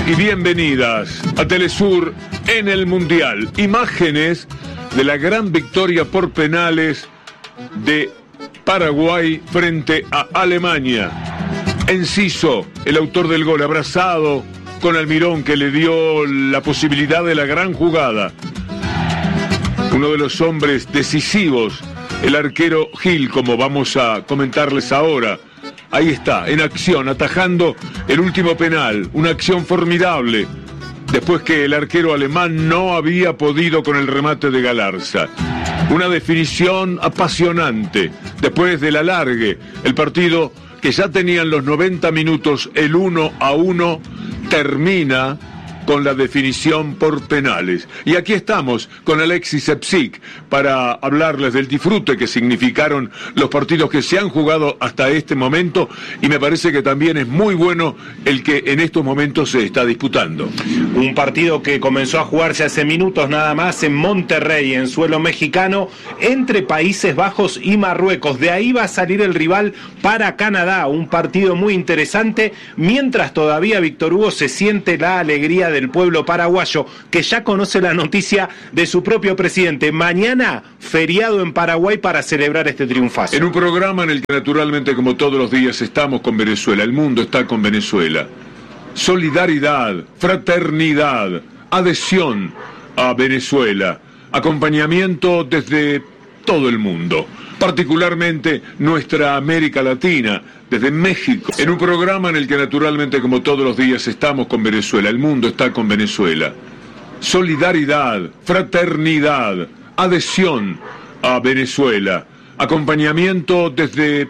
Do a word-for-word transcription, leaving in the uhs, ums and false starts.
y bienvenidas a Telesur en el Mundial. Imágenes de la gran victoria por penales de Paraguay frente a Alemania. Enciso, el autor del gol, abrazado con Almirón, que le dio la posibilidad de la gran jugada. Uno de los hombres decisivos, el arquero Gil, como vamos a comentarles ahora. Ahí está, en acción, atajando el último penal, una acción formidable, después que el arquero alemán no había podido con el remate de Galarza. Una definición apasionante, después del alargue, el partido que ya tenían los noventa minutos, el uno a uno, termina con la definición por penales. Y aquí estamos con Alexis Epsic para hablarles del disfrute que significaron los partidos que se han jugado hasta este momento, y me parece que también es muy bueno el que en estos momentos se está disputando. Un partido que comenzó a jugarse hace minutos nada más en Monterrey, en suelo mexicano, entre Países Bajos y Marruecos. De ahí va a salir el rival para Canadá, un partido muy interesante, mientras todavía, Víctor Hugo, se siente la alegría de del pueblo paraguayo, que ya conoce la noticia de su propio presidente. Mañana, feriado en Paraguay para celebrar este triunfazo. En un programa en el que naturalmente, como todos los días, estamos con Venezuela, el mundo está con Venezuela. Solidaridad, fraternidad, adhesión a Venezuela, acompañamiento desde todo el mundo, particularmente nuestra América Latina, desde México, en un programa en el que naturalmente, como todos los días, estamos con Venezuela, el mundo está con Venezuela. Solidaridad, fraternidad, adhesión a Venezuela, acompañamiento desde